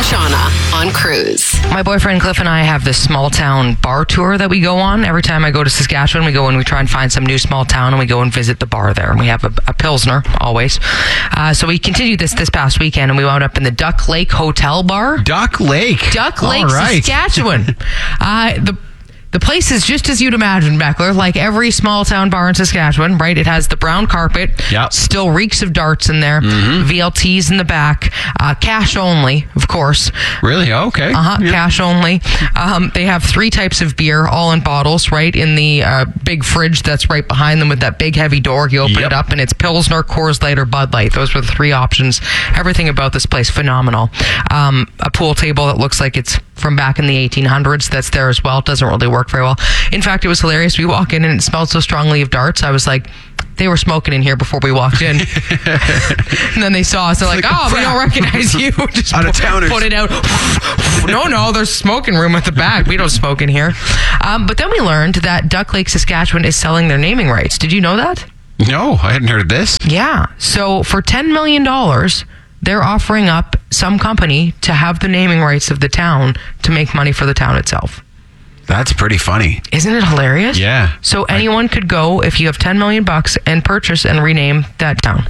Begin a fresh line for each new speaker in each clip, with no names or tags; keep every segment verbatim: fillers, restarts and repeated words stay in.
Shauna on Cruise.
My boyfriend Cliff and I have this small town bar tour that we go on. Every time I go to Saskatchewan, we go and we try and find some new small town and we go and visit the bar there. And we have a, a Pilsner, always. Uh, so we continued this this past weekend and we wound up in the Duck Lake Hotel Bar.
Duck Lake.
Duck Lake,
All right.
Saskatchewan. uh, the The place is just as you'd imagine, Beckler, like every small town bar in Saskatchewan, right? It has the brown carpet,
Yep.
still reeks of darts in there,
Mm-hmm.
V L Ts in the back, uh, cash only, of course.
Really? Okay.
Uh-huh,
Yeah.
cash only. Um, they have three types of beer, all in bottles, right? In the uh, big fridge that's right behind them with that big heavy door. You open
Yep.
it up and it's Pilsner, Coors Light, or Bud Light. Those were the three options. Everything about this place, phenomenal. Um, a pool table that looks like it's from back in the eighteen hundreds that's there as well. It doesn't really work very well. In fact, it was hilarious. We walk in and it smelled so strongly of darts. I was like, they were smoking in here before we walked in. And then they saw us. They're like,
like,
oh, we don't recognize you. Just
Out of
pu-
towners.
put it out. no, no, there's smoking room at the back. We don't smoke in here. Um, but then we learned that Duck Lake, Saskatchewan is selling their naming rights. Did you know that?
No, I hadn't heard of this.
Yeah. So for ten million dollars, they're offering up some company to have the naming rights of the town to make money for the town itself.
That's pretty funny.
Isn't it hilarious?
Yeah.
So anyone could go, if you have ten million bucks, and purchase and rename that town.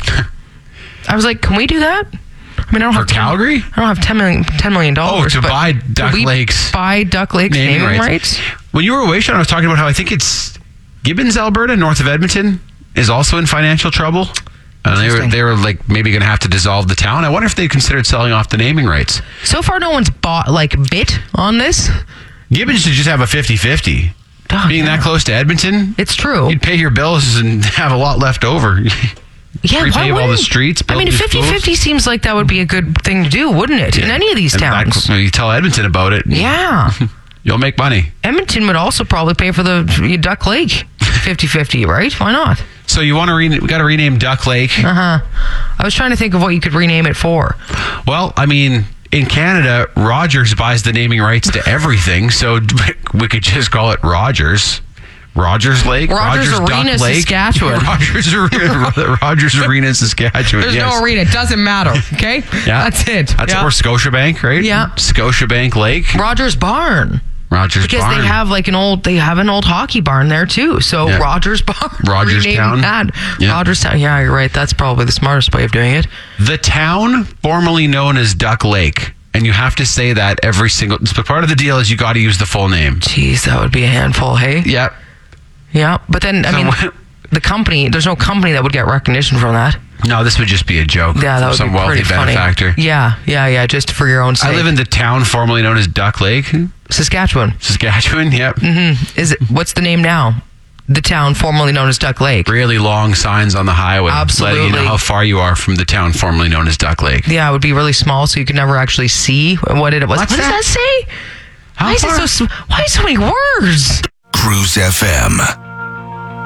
I was like, can we do that? I mean, I don't
For
have ten
Calgary?
I don't have ten million, ten million dollars.
Oh, to
but
buy
could
Duck
we
Lake's
buy Duck Lake's naming,
naming
rights.
rights. When you were away, Sean, I was talking about how I think it's Gibbons, Alberta, north of Edmonton, is also in financial trouble. And they were,
Interesting.
they were like maybe going to have to dissolve the town. I wonder if they considered selling off the naming rights.
So far, no one's bought, like, bit on this.
Gibbons should just have a fifty-fifty.
Oh,
Being
yeah.
that close to Edmonton,
It's true.
you'd pay your bills and have a lot left over.
Yeah, why
repave all the
wouldn't-
streets,
I
build
mean,
new
fifty-fifty seems like that would be a good thing to do, wouldn't it? In any of these
And that-
towns.
you tell Edmonton about it,
Yeah.
you'll make money.
Edmonton would also probably pay for the Duck Lake fifty-fifty, right? Why not?
So you want to re- we got to rename Duck Lake?
Uh-huh. I was trying to think of what you could rename it for.
Well, I mean, in Canada, Rogers buys the naming rights to everything, so we could just call it Rogers. Rogers Lake,
Rogers Arena,
Duck Lake.
Saskatchewan.
Rogers Arena, Rogers Arena, Saskatchewan.
There's
yes.
no arena. It doesn't matter. Okay?
Yeah,
That's it.
That's
yeah.
or Scotiabank, right?
Yeah.
Scotiabank Lake,
Rogers Barn.
Rogers
Because
Barn.
they have like an old, they have an old hockey barn there too. So
Yeah.
Rogers Barn.
Rogers
rename
Town.
That.
Yeah.
Rogers Town. Yeah, you're right. That's probably the smartest way of doing it.
The town formerly known as Duck Lake, and you have to say that every single. But part of the deal is you got to use the full name.
Jeez, that would be a handful, hey?
Yep.
Yeah, but then, I
So
mean,
what-
the company, there's no company that would get recognition from that.
No, this would just be a joke.
Yeah, that
from
would
some
be
wealthy
pretty funny.
benefactor.
Yeah, yeah, yeah, just for your own sake.
I live in the town formerly known as Duck Lake,
Saskatchewan.
Saskatchewan. Yep.
Mm-hmm. Is it? What's the name now? The town formerly known as Duck Lake.
Really long signs on the highway letting you
Absolutely.
know how far you are from the town formerly known as Duck Lake.
Yeah, it would be really small, so you could never actually see what it was.
What's
what does
that?
that say?
How
Why is
far?
it so? sm- Why so many words?
Cruise F M.